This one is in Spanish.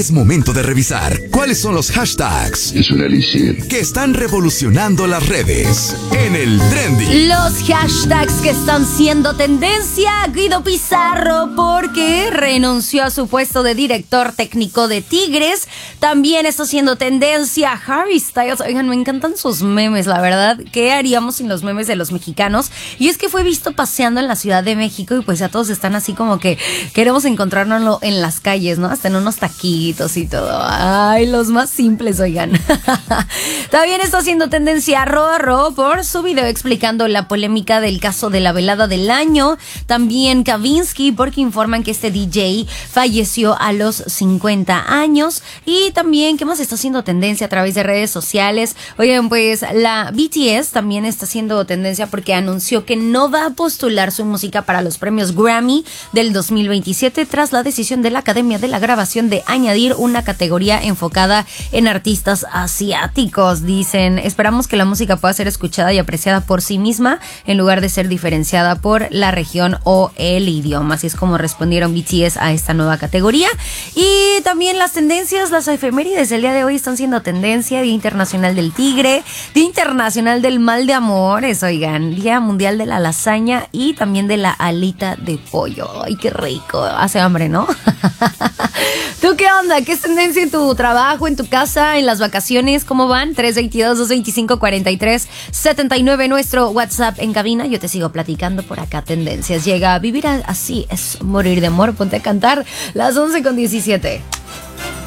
Es momento de revisar cuáles son los hashtags Es un elixir que están revolucionando las redes en el Trending. Los hashtags que están siendo tendencia: Guido Pizarro porque renunció a su puesto de director técnico de Tigres. También está siendo tendencia Harry Styles. Oigan, me encantan sus memes, la verdad. ¿Qué haríamos sin los memes de los mexicanos? Y es que fue visto paseando en la Ciudad de México y pues ya todos están así como que queremos encontrárnoslo en las calles, ¿no? Hasta en unos taquitos y todo. Ay, los más simples, oigan. También está haciendo tendencia Rorro por su video explicando la polémica del caso de la velada del año. También Kavinsky porque informan que este DJ falleció a los 50 años. Y también, ¿qué más está haciendo tendencia a través de redes sociales? Oigan, pues la BTS también está haciendo tendencia porque anunció que no va a postular su música para los premios Grammy del 2027 tras la decisión de la Academia de la Grabación de añadir una categoría enfocada en artistas asiáticos. Dicen, esperamos que la música pueda ser escuchada y apreciada por sí misma en lugar de ser diferenciada por la región o el idioma. Así es como respondieron BTS a esta nueva categoría. Y también las tendencias, las efemérides del día de hoy están siendo tendencia: Día Internacional del Tigre, Día Internacional del Mal de Amores, oigan, Día Mundial de la Lasaña y también de la alita de pollo. Ay, qué rico, hace hambre, ¿no? ¿Tú qué onda? ¿Qué es tendencia en tu trabajo, en tu casa, en las vacaciones? ¿Cómo van? 322-225-4379, nuestro WhatsApp en cabina. Yo te sigo platicando por acá tendencias. Llega a vivir así, es morir de amor. Ponte a cantar las 11:17.